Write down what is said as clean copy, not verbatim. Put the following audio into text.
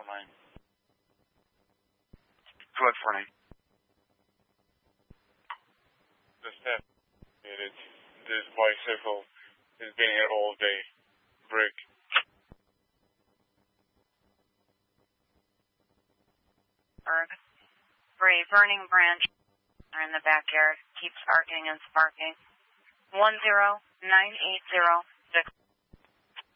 line. Flood warning. The staff indicated this bicycle has been here all day. Break. Burning branch are in the backyard. Keep sparking and sparking. 10980.